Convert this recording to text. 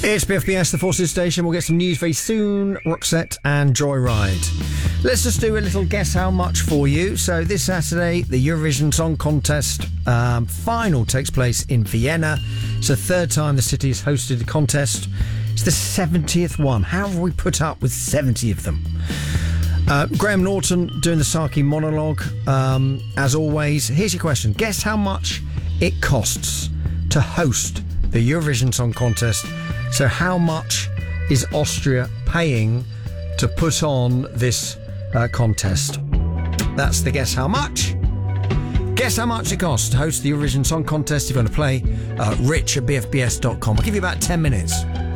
It's BFBS, the Forces Station. We'll get some news very soon. Roxette and Joyride. Let's just do a little guess how much for you. So this Saturday, the Eurovision Song Contest final takes place in Vienna. It's the third time the city has hosted the contest. It's the 70th one. How have we put up with 70 of them? Graham Norton doing the Saki monologue. As always, here's your question. Guess how much it costs to host the Eurovision Song Contest. So how much is Austria paying to put on this contest? That's the guess how much. Guess how much it costs to host the Eurovision Song Contest. If you want to play, rich at bfbs.com. I'll give you about 10 minutes.